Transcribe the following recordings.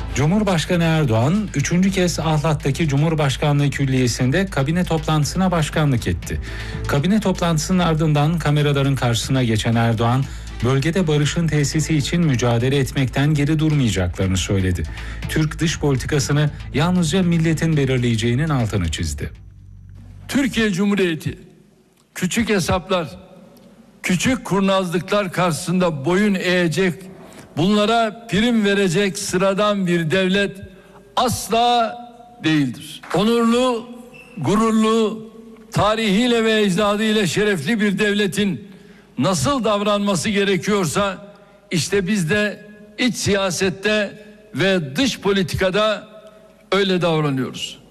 Cumhurbaşkanı Erdoğan, 3. kez Ahlat'taki Cumhurbaşkanlığı Külliyesi'nde kabine toplantısına başkanlık etti. Kabine toplantısının ardından kameraların karşısına geçen Erdoğan, bölgede barışın tesisi için mücadele etmekten geri durmayacaklarını söyledi. Türk dış politikasını yalnızca milletin belirleyeceğinin altını çizdi. Türkiye Cumhuriyeti, küçük hesaplar, küçük kurnazlıklar karşısında boyun eğecek, bunlara prim verecek sıradan bir devlet asla değildir. Onurlu, gururlu, tarihiyle ve ecdadıyla şerefli bir devletin nasıl davranması gerekiyorsa, işte biz de iç siyasette ve dış politikada öyle davranıyoruz.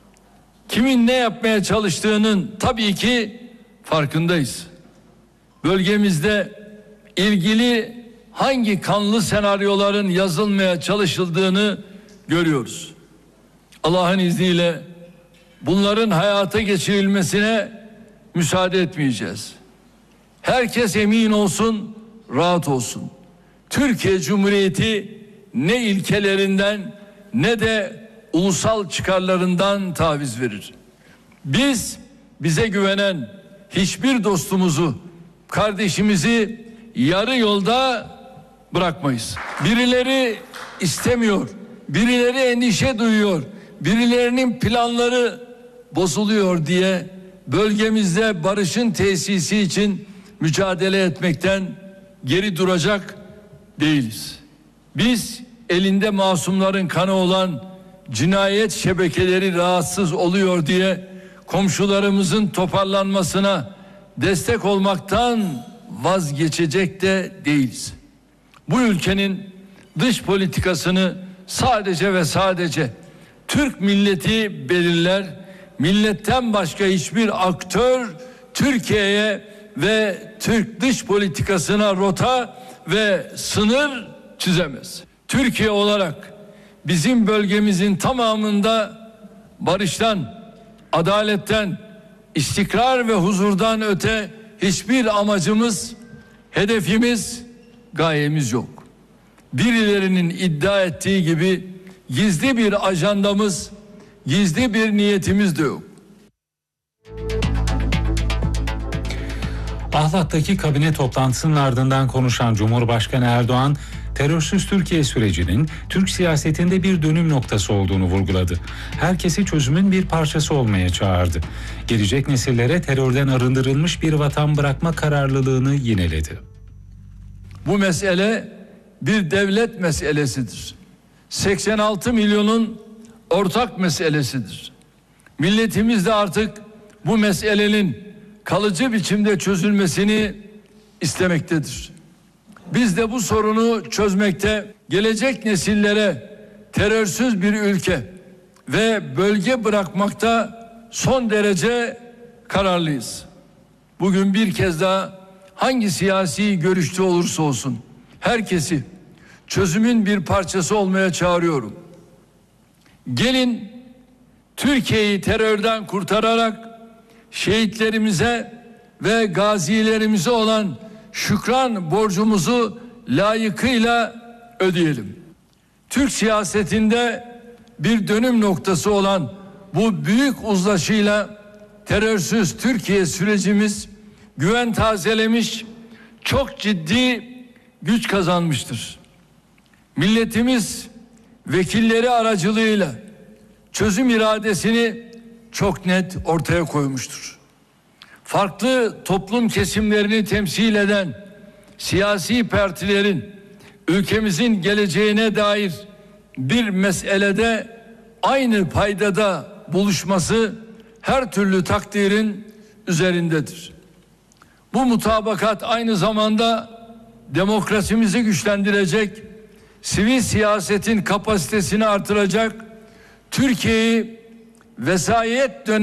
Kimin ne yapmaya çalıştığının tabii ki farkındayız. Bölgemizde ilgili hangi kanlı senaryoların yazılmaya çalışıldığını görüyoruz. Allah'ın izniyle bunların hayata geçirilmesine müsaade etmeyeceğiz. Herkes emin olsun, rahat olsun. Türkiye Cumhuriyeti ne ilkelerinden ne de ulusal çıkarlarından taviz verir. Biz bize güvenen hiçbir dostumuzu, kardeşimizi yarı yolda bırakmayız. Birileri istemiyor, birileri endişe duyuyor, birilerinin planları bozuluyor diye bölgemizde barışın tesisi için mücadele etmekten geri duracak değiliz. Biz elinde masumların kanı olan cinayet şebekeleri rahatsız oluyor diye komşularımızın toparlanmasına destek olmaktan vazgeçecek de değiliz. Bu ülkenin dış politikasını sadece ve sadece Türk milleti belirler. Milletten başka hiçbir aktör Türkiye'ye ve Türk dış politikasına rota ve sınır çizemez. Türkiye olarak bizim bölgemizin tamamında barıştan, adaletten, istikrar ve huzurdan öte hiçbir amacımız, hedefimiz, gayemiz yok. Birilerinin iddia ettiği gibi gizli bir ajandamız, gizli bir niyetimiz de yok. Ahlat'taki kabine toplantısının ardından konuşan Cumhurbaşkanı Erdoğan, terörsüz Türkiye sürecinin Türk siyasetinde bir dönüm noktası olduğunu vurguladı. Herkesi çözümün bir parçası olmaya çağırdı. Gelecek nesillere terörden arındırılmış bir vatan bırakma kararlılığını yineledi. Bu mesele bir devlet meselesidir. 86 milyonun ortak meselesidir. Milletimiz de artık bu meselenin kalıcı biçimde çözülmesini istemektedir. Biz de bu sorunu çözmekte, gelecek nesillere terörsüz bir ülke ve bölge bırakmakta son derece kararlıyız. Bugün bir kez daha hangi siyasi görüşte olursa olsun herkesi çözümün bir parçası olmaya çağırıyorum. Gelin Türkiye'yi terörden kurtararak şehitlerimize ve gazilerimize olan şükran borcumuzu layıkıyla ödeyelim. Türk siyasetinde bir dönüm noktası olan bu büyük uzlaşıyla terörsüz Türkiye sürecimiz güven tazelemiş, çok ciddi güç kazanmıştır. Milletimiz vekilleri aracılığıyla çözüm iradesini çok net ortaya koymuştur. Farklı toplum kesimlerini temsil eden siyasi partilerin ülkemizin geleceğine dair bir meselede aynı paydada buluşması her türlü takdirin üzerindedir. Bu mutabakat aynı zamanda demokrasimizi güçlendirecek, sivil siyasetin kapasitesini artıracak, Türkiye'yi vesayet dönemi